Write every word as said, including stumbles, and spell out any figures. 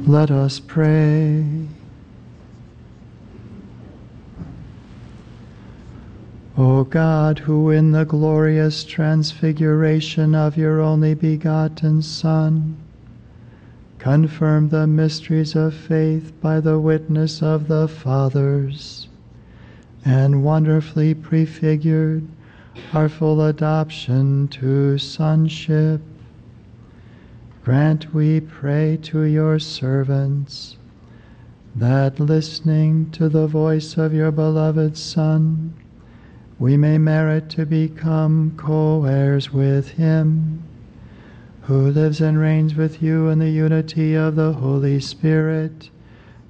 Let us pray. O God, who in the glorious transfiguration of your only begotten Son, confirmed the mysteries of faith by the witness of the fathers, and wonderfully prefigured our full adoption to sonship, grant, we pray, to your servants, that listening to the voice of your beloved Son, we may merit to become co-heirs with him, who lives and reigns with you in the unity of the Holy Spirit,